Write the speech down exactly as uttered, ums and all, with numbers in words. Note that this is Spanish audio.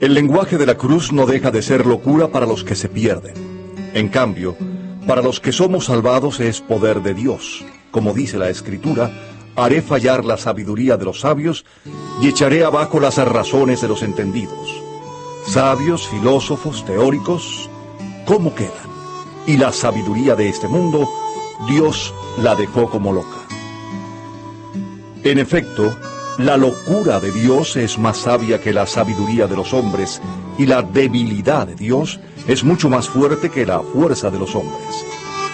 El lenguaje de la cruz no deja de ser locura para los que se pierden. En cambio, para los que somos salvados es poder de Dios. Como dice la Escritura, haré fallar la sabiduría de los sabios y echaré abajo las razones de los entendidos. Sabios, filósofos, teóricos, ¿cómo quedan? Y la sabiduría de este mundo, Dios la dejó como loca. En efecto, la locura de Dios es más sabia que la sabiduría de los hombres, y la debilidad de Dios es mucho más fuerte que la fuerza de los hombres.